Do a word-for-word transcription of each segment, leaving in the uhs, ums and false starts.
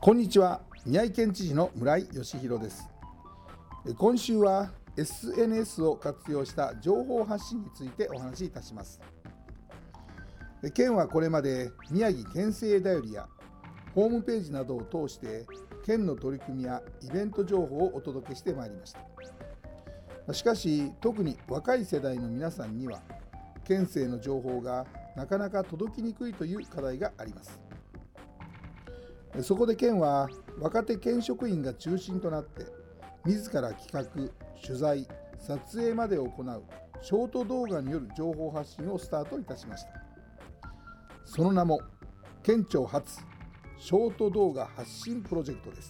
こんにちは。宮城県知事の村井義弘です。今週は エスエヌエス を活用した情報発信についてお話しいたします。県はこれまで宮城県政だよりやホームページなどを通して県の取り組みやイベント情報をお届けしてまいりました。しかし特に若い世代の皆さんには県政の情報がなかなか届きにくいという課題があります。そこで県は若手県職員が中心となって自ら企画、取材、撮影までを行うショート動画による情報発信をスタートいたしました。その名も県庁発ショート動画発信プロジェクトです。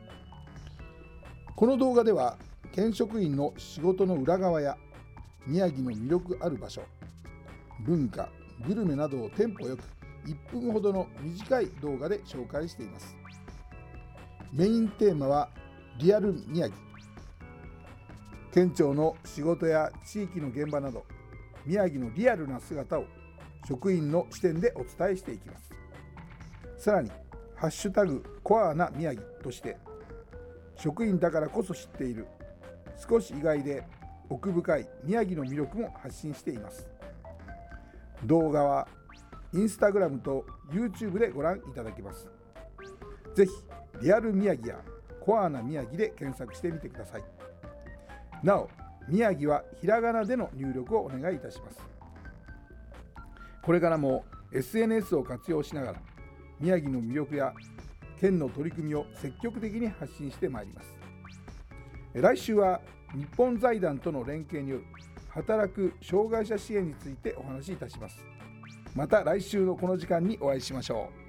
この動画では県職員の仕事の裏側や宮城の魅力ある場所、文化、グルメなどをテンポよくいっぷんほどの短い動画で紹介しています。メインテーマはリアル宮城。県庁の仕事や地域の現場など宮城のリアルな姿を職員の視点でお伝えしていきます。さらにハッシュタグコアな宮城として職員だからこそ知っている少し意外で奥深い宮城の魅力も発信しています。動画はインスタグラムと YouTube でご覧いただけます。ぜひリアル宮城やコアな宮城で検索してみてください。なお、宮城はひらがなでの入力をお願いいたします。これからも エスエヌエス を活用しながら宮城の魅力や県の取り組みを積極的に発信してまいります。来週は日本財団との連携による働く障害者支援についてお話しいたします。また来週のこの時間にお会いしましょう。